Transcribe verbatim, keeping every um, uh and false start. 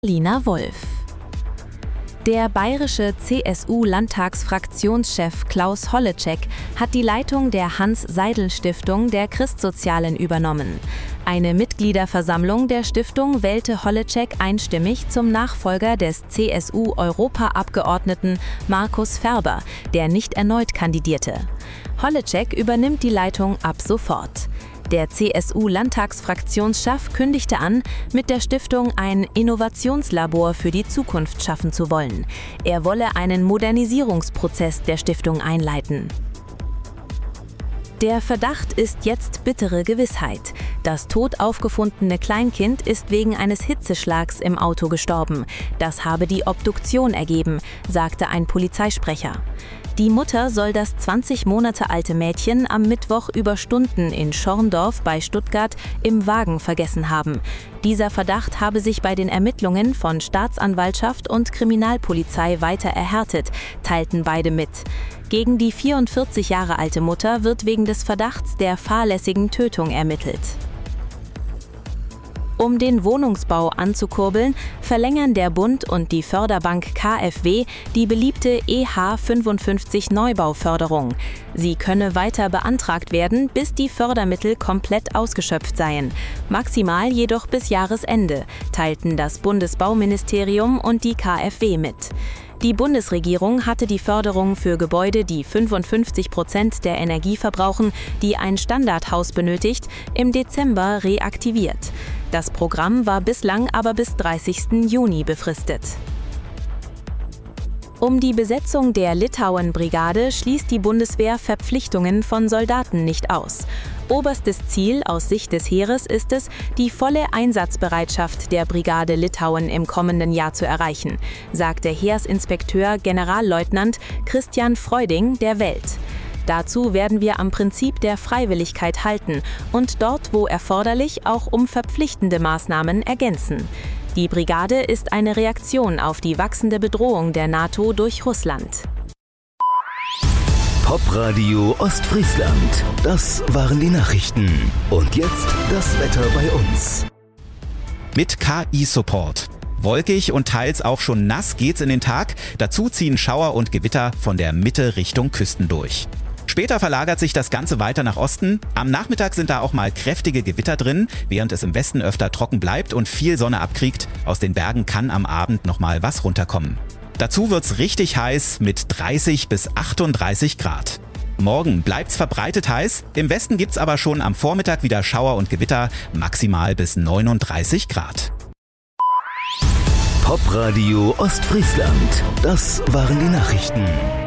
Lina Wolf. Der bayerische C S U-Landtagsfraktionschef Klaus Holleczek hat die Leitung der Hans-Seidel-Stiftung der Christsozialen übernommen. Eine Mitgliederversammlung der Stiftung wählte Holleczek einstimmig zum Nachfolger des C S U-Europaabgeordneten Markus Ferber, der nicht erneut kandidierte. Holleczek übernimmt die Leitung ab sofort. Der C S U-Landtagsfraktionschef kündigte an, mit der Stiftung ein Innovationslabor für die Zukunft schaffen zu wollen. Er wolle einen Modernisierungsprozess der Stiftung einleiten. Der Verdacht ist jetzt bittere Gewissheit. Das tot aufgefundene Kleinkind ist wegen eines Hitzeschlags im Auto gestorben. Das habe die Obduktion ergeben, sagte ein Polizeisprecher. Die Mutter soll das zwanzig Monate alte Mädchen am Mittwoch über Stunden in Schorndorf bei Stuttgart im Wagen vergessen haben. Dieser Verdacht habe sich bei den Ermittlungen von Staatsanwaltschaft und Kriminalpolizei weiter erhärtet, teilten beide mit. Gegen die vierundvierzig Jahre alte Mutter wird wegen des Verdachts der fahrlässigen Tötung ermittelt. Um den Wohnungsbau anzukurbeln, verlängern der Bund und die Förderbank K f W die beliebte E H fünfundfünfzig Neubauförderung. Sie könne weiter beantragt werden, bis die Fördermittel komplett ausgeschöpft seien. Maximal jedoch bis Jahresende, teilten das Bundesbauministerium und die K f W mit. Die Bundesregierung hatte die Förderung für Gebäude, die fünfundfünfzig Prozent der Energie verbrauchen, die ein Standardhaus benötigt, im Dezember reaktiviert. Das Programm war bislang aber bis dreißigsten Juni befristet. Um die Besetzung der Litauen-Brigade schließt die Bundeswehr Verpflichtungen von Soldaten nicht aus. Oberstes Ziel aus Sicht des Heeres ist es, die volle Einsatzbereitschaft der Brigade Litauen im kommenden Jahr zu erreichen, sagte Heersinspekteur Generalleutnant Christian Freuding der Welt. Dazu werden wir am Prinzip der Freiwilligkeit halten und dort, wo erforderlich, auch um verpflichtende Maßnahmen ergänzen. Die Brigade ist eine Reaktion auf die wachsende Bedrohung der NATO durch Russland. Popradio Ostfriesland. Das waren die Nachrichten. Und jetzt das Wetter bei uns. Mit K I-Support. Wolkig und teils auch schon nass geht's in den Tag. Dazu ziehen Schauer und Gewitter von der Mitte Richtung Küsten durch. Später verlagert sich das Ganze weiter nach Osten. Am Nachmittag sind da auch mal kräftige Gewitter drin, während es im Westen öfter trocken bleibt und viel Sonne abkriegt. Aus den Bergen kann am Abend noch mal was runterkommen. Dazu wird's richtig heiß mit dreißig bis achtunddreißig Grad. Morgen bleibt's verbreitet heiß. Im Westen gibt's aber schon am Vormittag wieder Schauer und Gewitter, maximal bis neununddreißig Grad. Popradio Ostfriesland. Das waren die Nachrichten.